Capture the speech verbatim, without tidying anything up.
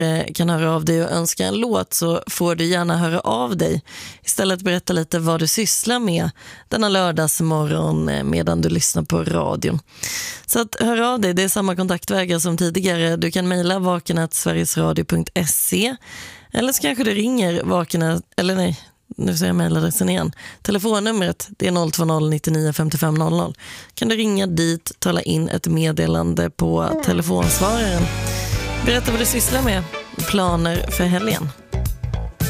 kan höra av dig och önska en låt, så får du gärna höra av dig. Istället berätta lite vad du sysslar med denna lördagsmorgon medan du lyssnar på radion. Så att höra av dig, det är samma kontaktvägar som tidigare. Du kan mejla vakenat sverigesradio punkt se, eller så kanske du ringer vakenat, eller nej, nu ser jag mejladressen igen. Telefonnumret, det är noll två noll nittionio femtiofem noll noll. Kan du ringa dit, tala in ett meddelande på telefonsvararen. Berätta vad du sysslar med, planer för helgen.